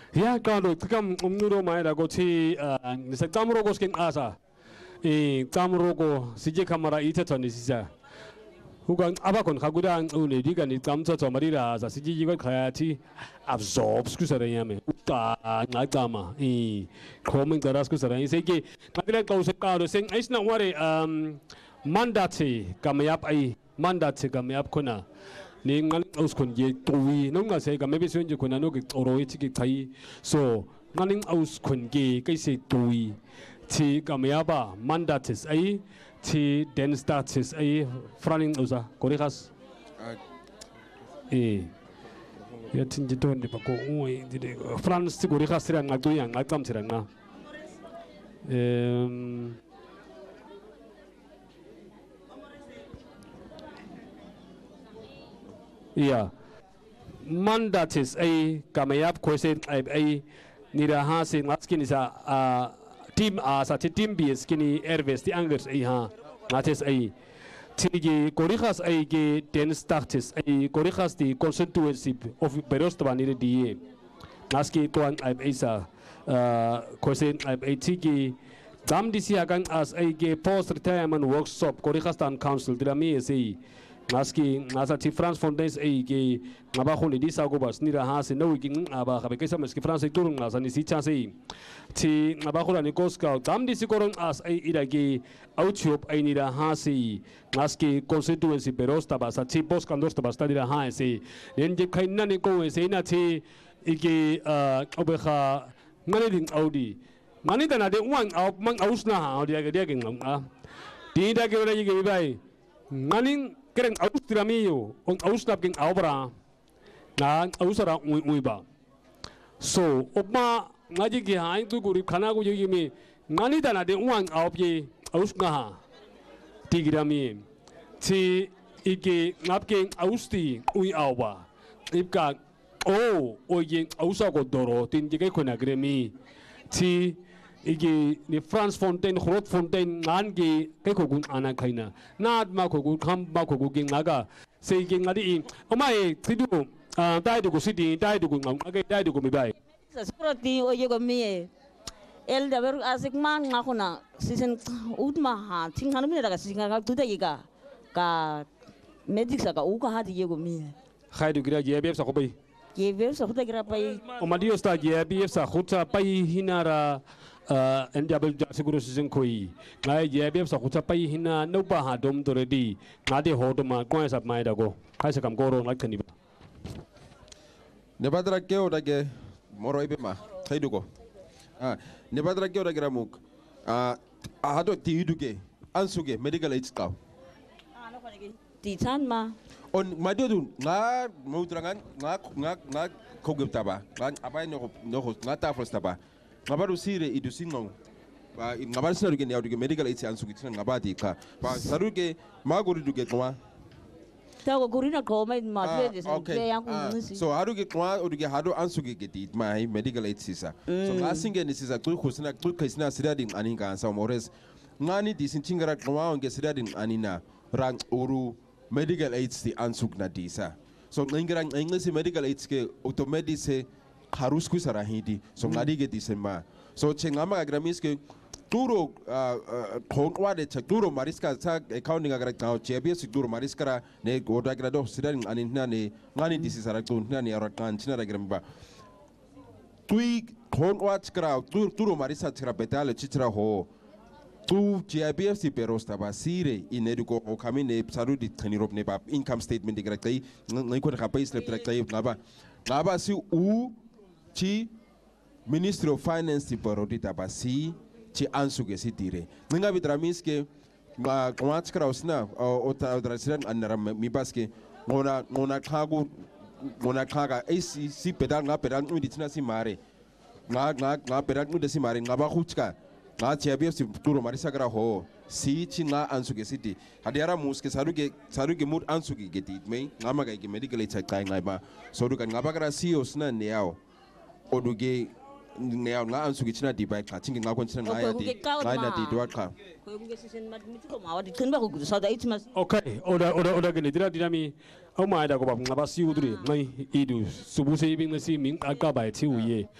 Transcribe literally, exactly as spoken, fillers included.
Ya kalau tikam umnuro mai da gochi nisa kamro gos king asa e kamro go sije kamera ite toni sisa hugan abakon kaguda uni diga ni kamto to marira za sije yigo khayati absorb skusara yame uta ngakama e komen garas kusara iseke madila kause karo sing isna ware um mandate kamayap ai mandate kamayap kuna ni ngal auskon ye tuwi no nga se ga maybe so nje kuna no ge oro itiki tai so ngaling auskon ge kai se tuwi ti kamayaba mandates ai ti denstatis ai franing usa korikas eh ya tinji to ne bako oi dire france ti korikas ran ngatu yang ngakam tirang na em yeah mandatis ay kamayap kwesen ay ay nira ha sin matskin isa team a sa team b skini ervest di angers ay ha nates ay tigi korikas ay ge den starts ay korikas di constituency of berosta ni di naski to an ay isa kwesen ay tigi dam disi agang as ay ge post retirement workshop korikas tan council drami say Naski nasa ti France Fondaise ay ke ngabakho ni sa go bas ni ra ha se no king aba khabe kesa mas ki France turung nasa ni si chance ti ngabakho ni koska dam di si korong as ay ida ge outshop ay ni ra ha se naski constituency berosta basa ti pos kandos ta basta di ra ha se nen je khain na ni ko se na ti ike obekha ngani ding audi mani dana de wang au mang ausna ha dia ge dia ge ngam a di da ge ra ge bai ngani kereng aus tiramiyo on aus nap king aubra na ausara ui ui ba so opma ngaji ki hain tu guri khana go yogi me ngani dana de uang aupye aus nga ha tigirami ti ike ngap king austi ui auba ipka o o yin ausa go doro tin jige khona gremi ti igi ni France Fontaine Grot Fontaine ngangi kai kogun ana kaina na ma kogun kham ma kogun ging naga sei ging ngadi omai tidu dai du go sidi dai du go ngam agai dai du go mi bai sa sproti o yego mi el da ber asik man ngakuna sisen utma ha ting hanu mi daga singa ka tuda yiga ka medic sa ka u ka ha di yego mi khai du gira je be sa ko bai je be sa khuta gira pai omadio sta je be sa khuta pai hinara en jabel seguro season koi ngai je be sa khuta pai hina no ba ha dom to ready ngade hodoma ko sa mai da go khai sa kam go ro ngai khani ba ne badra ke o dage moro ibe ma khai du go ah ne badra ke o dage ramuk ah hado ti duge ansuge medical aid ka ah no ko ti tan ma on madodu nga mudrangan nga nga nga kogep taba nga abai no no nga ta frost taba ngabaru sire idu singong ba ngabaru sire duge ne medical aid ansugi tin ngabadi ka ba saruge maguri duge kwa ta go gurina ko mai ma de okay yang ko so haruge kwa duge hado ansugi geti mai medical aid sisa so nga singe ni sisa ku khusina ku kaisina siradin aninga sa mores ngani disin chingara kwa onge siradin anina rang uru medical aids di ansuk na disa so ngingrang ingesi medical aids ke automatic se harus ku sarahidi so ngadi ge disema so chengama agramis ke turo khongwa de turo mariska sa accounting agra ka chebs turo mariskara ne goda gra do sidan aninna ne ngani disi sarak to na ne arakan china agramba tui khongwa chkra turo marisa chkra betale chitra ho tu G B F C perosta ba sire ineduko o kamine saru di thenirop ne ba income statement de graktai ngai ko khapa slip graktai ngaba ngaba si u chi ministry of finance parodi ta ba si chi ansuge si dire nga bitramis ke ma kwat krausna o ta drasiran anara mi baske ngona ngona khagu ngona khaga ac si pedal nga pedal nu ditina si mare nga nga nga pedal nu de si mare ngaba khuchka nga G B F C turo marisa gra ho si chi nga ansuge city hadiara muske saruge saruge mud ansuge geti me nga maga ge medical aid kai ngai ba so du kan ngaba gra C E O sna ne yao oduge ne yao nga ansuge china di ba ka tingi nga kon china nga ya di nga na di do ka ko nge sisen mat mi ko ma wadi tun ba ko sa da itmas okay oda oda oda ge dira dira mi au mai da ko ba ngaba si udri ngai idu subu se ibing si ming aka ba ti uye